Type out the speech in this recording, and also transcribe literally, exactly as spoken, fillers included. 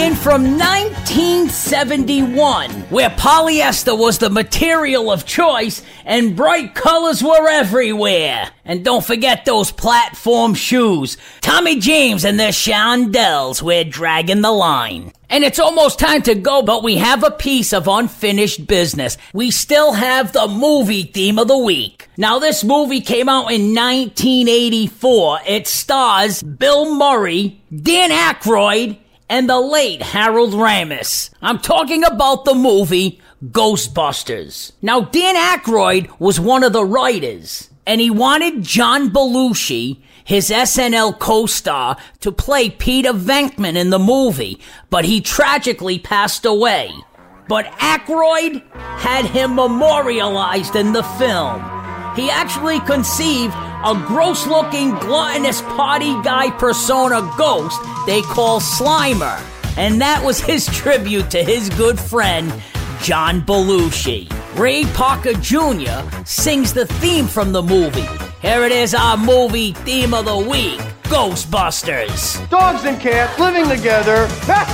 from nineteen seventy-one, where polyester was the material of choice and bright colors were everywhere. And don't forget those platform shoes. Tommy James and their Shondells were dragging the line. And it's almost time to go, but we have a piece of unfinished business. We still have the movie theme of the week. Now, this movie came out in nineteen eighty-four. It stars Bill Murray, Dan Aykroyd, and the late Harold Ramis. I'm talking about the movie Ghostbusters. Now, Dan Aykroyd was one of the writers, and he wanted John Belushi, his S N L co-star, to play Peter Venkman in the movie, but he tragically passed away. But Aykroyd had him memorialized in the film. He actually conceived a gross-looking, gluttonous party guy persona ghost they call Slimer. And that was his tribute to his good friend, John Belushi. Ray Parker Junior sings the theme from the movie. Here it is, our movie theme of the week, Ghostbusters. Dogs and cats living together.